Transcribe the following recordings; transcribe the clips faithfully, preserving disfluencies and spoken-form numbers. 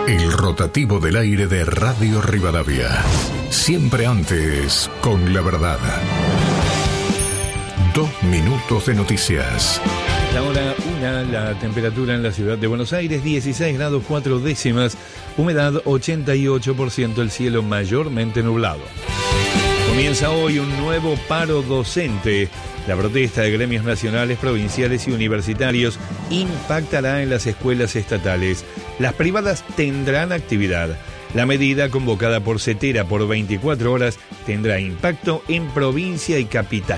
El rotativo del aire de Radio Rivadavia. Siempre antes, con la verdad. Dos minutos de noticias. La hora una, la temperatura en la ciudad de Buenos Aires, dieciséis grados cuatro décimas, humedad ochenta y ocho por ciento, el cielo mayormente nublado. Comienza hoy un nuevo paro docente. La protesta de gremios nacionales, provinciales y universitarios impactará en las escuelas estatales. Las privadas tendrán actividad. La medida, convocada por CETERA por veinticuatro horas, tendrá impacto en provincia y capital.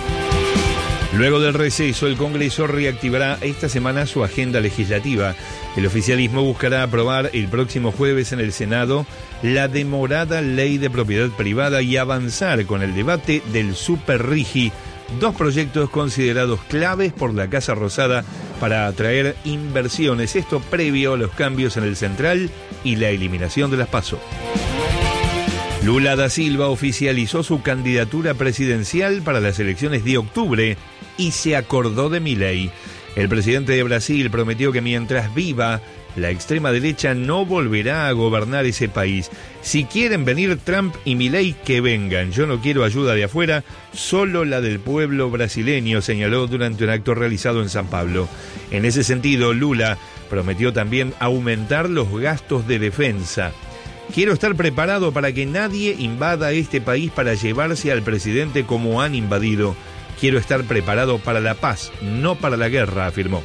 Luego del receso, el Congreso reactivará esta semana su agenda legislativa. El oficialismo buscará aprobar el próximo jueves en el Senado la demorada ley de propiedad privada y avanzar con el debate del Superrigi, dos proyectos considerados claves por la Casa Rosada para atraer inversiones. Esto previo a los cambios en el Central y la eliminación de las PASO. Lula da Silva oficializó su candidatura presidencial para las elecciones de octubre y se acordó de Milei. El presidente de Brasil prometió que mientras viva, la extrema derecha no volverá a gobernar ese país. Si quieren venir Trump y Milei, que vengan. Yo no quiero ayuda de afuera, solo la del pueblo brasileño, señaló durante un acto realizado en San Pablo. En ese sentido, Lula prometió también aumentar los gastos de defensa. Quiero estar preparado para que nadie invada este país para llevarse al presidente como han invadido. Quiero estar preparado para la paz, no para la guerra, afirmó.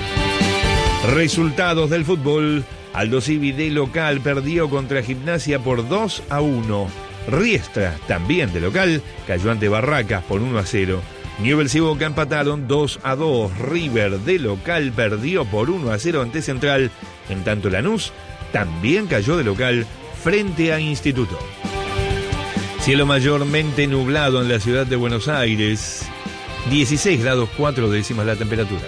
Resultados del fútbol. Aldo Civi de local perdió contra Gimnasia por dos a uno. Riestra, también de local, cayó ante Barracas por uno a cero. Newell's y Boca empataron dos a dos. River de local perdió por uno a cero ante Central. En tanto Lanús también cayó de local frente a Instituto. Cielo mayormente nublado en la ciudad de Buenos Aires. dieciséis grados cuatro décimas la temperatura.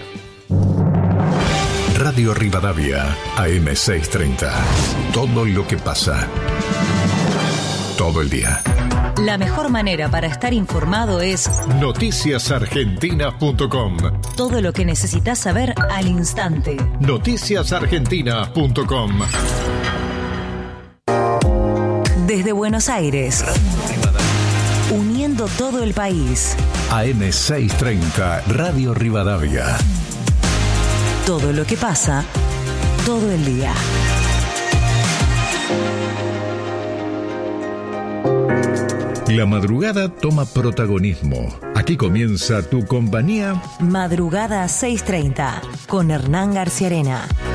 Radio Rivadavia, A M seiscientos treinta. Todo lo que pasa. Todo el día. La mejor manera para estar informado es noticias argentinas punto com. Todo lo que necesitas saber al instante. noticias argentinas punto com. Desde Buenos Aires, uniendo todo el país. A M seiscientos treinta, Radio Rivadavia. Todo lo que pasa, todo el día. La madrugada toma protagonismo. Aquí comienza tu compañía. Madrugada seiscientos treinta, con Hernán García Arena.